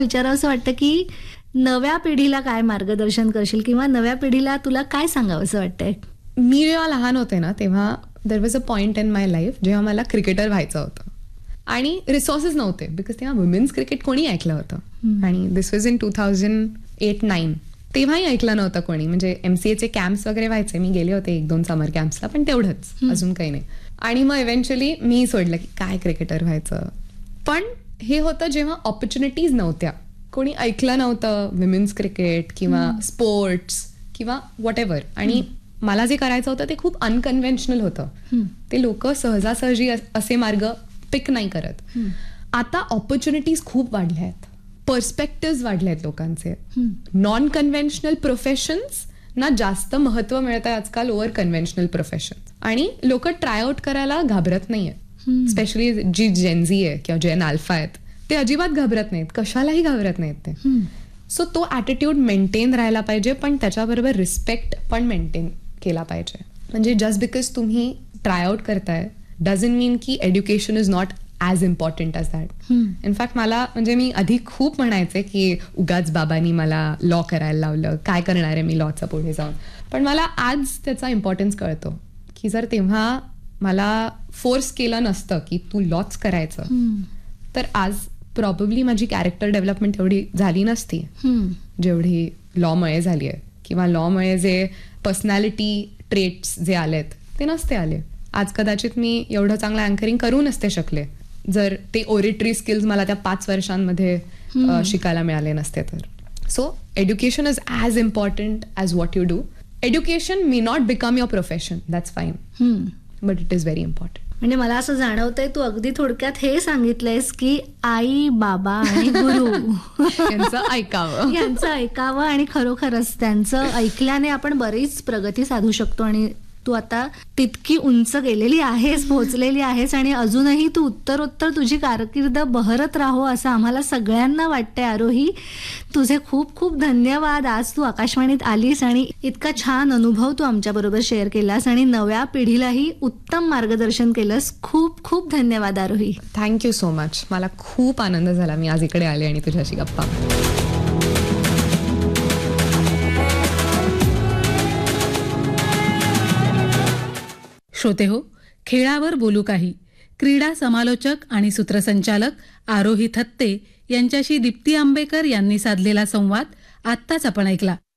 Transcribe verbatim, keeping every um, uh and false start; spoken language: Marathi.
विचारावंसं वाटतं की नव्या पिढीला काय मार्गदर्शन करशील किंवा नव्या पिढीला तुला काय सांगावंसं वाटतंय? मी जेव्हा लहान होते ना तेव्हा there was a point in my life जेव्हा मला क्रिकेटर व्हायचं होतं आणि रिसोर्सेस नव्हते बिकॉज तेव्हा वुमेन्स क्रिकेट कोणी ऐकलं होतं आणि दिस was in two thousand eight nine तेव्हाही ऐकलं नव्हतं कोणी. म्हणजे एमसीएचे कॅम्प्स वगैरे व्हायचे, मी गेले होते एक दोन समर कॅम्प्सला, पण तेवढंच, अजून काही नाही. आणि मग इव्हेंच्युअली मी सोडलं की काय क्रिकेटर व्हायचं. पण हे होतं जेव्हा ऑपॉर्च्युनिटीज नव्हत्या, कोणी ऐकलं नव्हतं विमेन्स क्रिकेट किंवा स्पोर्ट्स किंवा व्हॉट एव्हर. आणि मला जे करायचं होतं ते खूप अनकन्व्हेन्शनल होतं. ते लोक सहजासहजी असे मार्ग पिक नाही करत. आता ऑपॉर्च्युनिटीज खूप वाढल्या आहेत, पर्स्पेक्टिव्ह वाढले आहेत लोकांचे. नॉन कन्व्हेन्शनल प्रोफेशन्स ना जास्त महत्व मिळत आहे आजकाल ओव्हर कन्व्हेन्शनल प्रोफेशन. आणि लोक ट्रायआउट करायला घाबरत नाहीयेत, स्पेशली जी जेनझी आहे किंवा जेन अल्फा आहेत ते अजिबात घाबरत नाहीत, कशालाही घाबरत नाहीत ते. सो तो ॲटिट्यूड मेंटेन राहायला पाहिजे, पण त्याच्याबरोबर रिस्पेक्ट पण मेंटेन केला पाहिजे. म्हणजे जस्ट बिकॉज तुम्ही ट्रायआउट करताय डझंट मीन की education is not as important as that. In fact मला म्हणजे मी आधी खूप म्हणायचे की उगाच बाबांनी मला लॉ करायला लावलं, काय करणार आहे मी लॉचं पुढे जाऊन. पण मला आज त्याचा इम्पॉर्टन्स कळतो की जर तेव्हा मला फोर्स केलं नसतं की तू लॉच करायचं तर आज प्रॉब्ली माझी कॅरेक्टर डेव्हलपमेंट एवढी झाली नसती जेवढी लॉमुळे झाली आहे, किंवा लॉमुळे जे पर्सनॅलिटी ट्रेट्स जे आलेत ते नसते आले. आज कदाचित मी एवढं चांगलं अँकरिंग करू नसते शकले जर ते ओरिटरी स्किल्स मला त्या पाच वर्षांमध्ये शिकायला मिळाले नसते तर. So education is as important as what you do. Education may not become your profession, that's fine, but it is very important. म्हणजे मला असं जाणवतंय तू अगदी थोडक्यात हे सांगितलंयस की आई, बाबा आणि गुरु यांचं ऐकावं यांचं ऐकावं आणि खरोखरच त्यांचं ऐकल्याने आपण बरीच प्रगती साधू शकतो. आणि तू आता तितकी उंच गेलेली आहेस, पोहोचलेली आहेस आणि अजूनही तू उत्तरोत्तर तुझी कारकीर्द बहरत राहो असं आम्हाला सगळ्यांना वाटतंय. आरोही, तुझे खूप खूप धन्यवाद. आज तू आकाशवाणीत आलीस आणि इतका छान अनुभव तू आमच्याबरोबर शेअर केलास आणि नव्या पिढीलाही उत्तम मार्गदर्शन केलंस. खूप खूप धन्यवाद आरोही. Thank you so much. मला खूप आनंद झाला मी आज इकडे आले आणि तुझ्याशी गप्पा. श्रोते हो, खेळावर बोलू काही क्रीडा समालोचक आणि सूत्रसंचालक आरोही थत्ते यांच्याशी दीप्ती आंबेकर यांनी साधलेला संवाद आत्ताच आपण ऐकला.